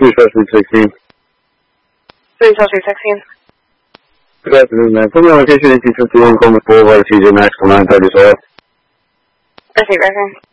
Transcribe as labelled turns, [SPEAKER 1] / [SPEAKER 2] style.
[SPEAKER 1] 3-16.
[SPEAKER 2] 3-16.
[SPEAKER 1] Good afternoon, man. Put me on location 1851, Columbus Boulevard, TJ Maxwell 930 as well.
[SPEAKER 2] Okay, reference.